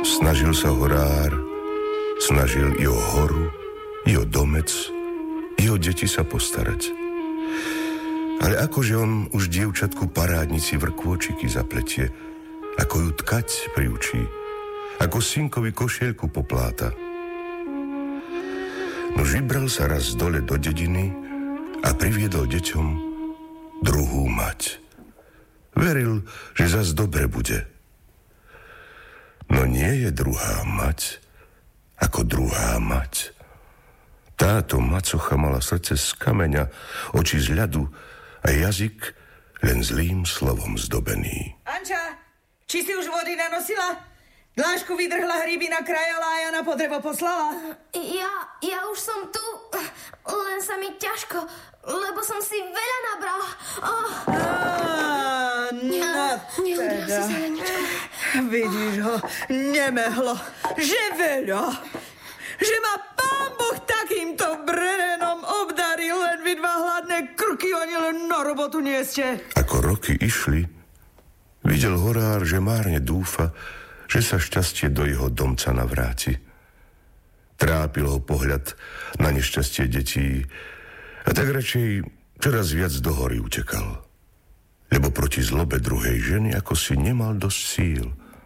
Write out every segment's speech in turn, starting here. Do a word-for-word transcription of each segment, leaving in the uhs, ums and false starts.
Snažil sa horár, snažil i o horu, i o domec, i o deti sa postarať. Ale akože on už dievčatku parádnici vrkôčiky zapletie, ako ju tkať priučí, ako synkovi košielku popláta. No vybral sa raz dole do dediny a priviedol deťom druhú mať. Veril, že zas dobre bude. No nie je druhá mať ako druhá mať. Táto macocha mala srdce z kameňa, oči z ľadu a jazyk len zlým slovom zdobený. Anča, či si už vody nanosila? Dlášku vydrhla, hríby nakrajala a ja na potrebo poslala? Ja, ja už som tu, len sa mi ťažko, lebo som si veľa nabral. Oh. Á, no teda. Vidíš ho, nemehlo, že veľa. Že ma Pán Boh takýmto brerenom obdaril, len vy dva hladné krky, oni len na robotu nie ste. Ako roky išli, videl horár, že márne dúfa, že sa šťastie do jeho domca navráti. Trápil ho pohľad na nešťastie detí a tak radšej čoraz viac do hory utekal. Lebo proti zlobe druhej ženy ako si nemal dosť síl.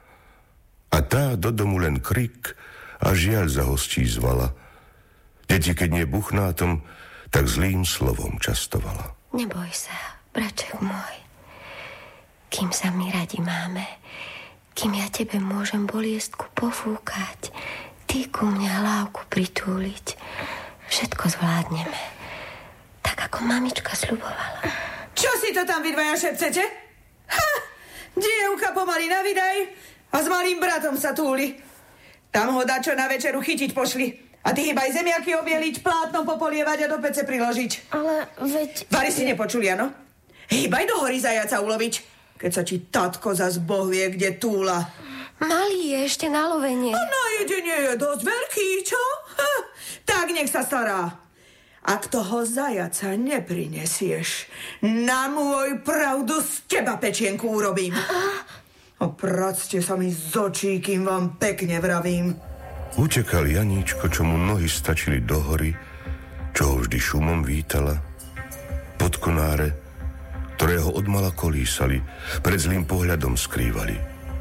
A tá do domu len krik a žiaľ za hostí zvala. Deti, keď nie buchnátom, tak zlým slovom častovala. Neboj sa, braček môj. Kým sa my radi máme, kým ja tebe môžem boliestku pofúkať, ty ku mňa hlávku pritúliť, všetko zvládneme. Tak ako mamička sľubovala. Čo si to tam vy dvaja šepcete? Ha! Dievka pomaly na vydaj a s malým bratom sa túli. Tam ho dačo na večeru chytiť pošli. A ty hýbaj zemiaky obieliť, plátno popolievať a do pece priložiť. Ale veď... Vary si nepočuli, ano? Hýbaj do hory zajaca uloviť, keď sa ti tatko zas boh vie, kde túla. Malý je ešte na lovenie. A na jedenie je dosť veľký, čo? Ha, tak nech sa stará. Ak toho zajaca neprinesieš, na môj pravdu z teba pečienku urobím. Opracte sa mi z očí, kým vám pekne vravím. Utekal Janíčko, čo mu nohy stačili do hory, čo ho vždy šumom vítala. Pod konáre, ktoré ho odmala kolísali, pred zlým pohľadom skrývali.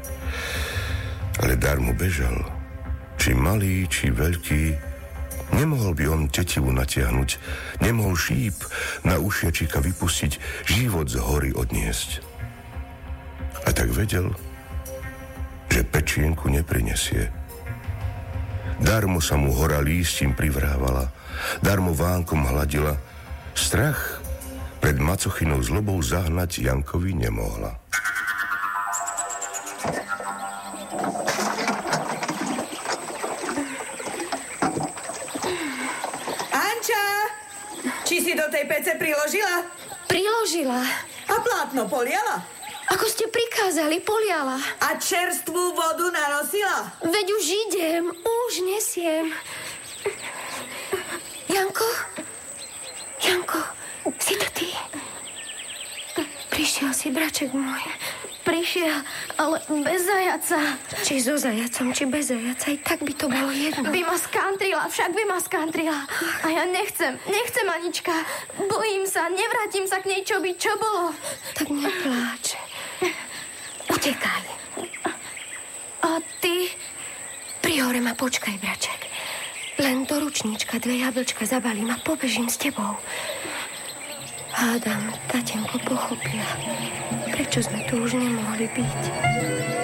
Ale darmo bežal. Či malý, či veľký, nemohol by on tetivu natiahnuť, nemohol šíp na ušiačika vypustiť, život z hory odniesť. A tak vedel, že pečienku neprinesie. Darmo sa mu hora lístím privrávala, darmo vánkom hladila. Strach pred macochinou zlobou zahnať Jankovi nemohla. Anča, či si do tej pece priložila? Priložila. A plátno poliala? Ako ste prikázali, poliala. A čerstvú vodu nanosila? Veď už idem, už nesiem. Janko? Janko, si to ty? Prišiel si, braček môj. Prišiel, ale bez zajaca. Či so zajacom, či bez zajaca, aj tak by to bolo jedno. By ma skantrila, však by ma skantrila. A ja nechcem, nechcem, Anička. Bojím sa, nevrátim sa k nej, čo by, čo bolo. Tak nepláč. Utekaj. A ty? Pri hore ma počkaj, braček. Len do ručníčka dve jablčka zabalím a pobežím s tebou. Hádam, tatenko pochopia, prečo sme tu už nemohli byť.